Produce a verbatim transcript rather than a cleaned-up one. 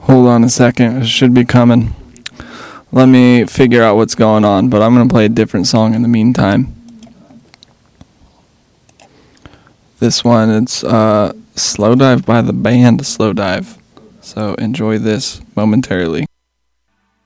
Hold on a second. It should be coming. Let me figure out what's going on, but I'm going to play a different song in the meantime. This one, it's uh, Slow Dive by the band Slow Dive. So enjoy this momentarily.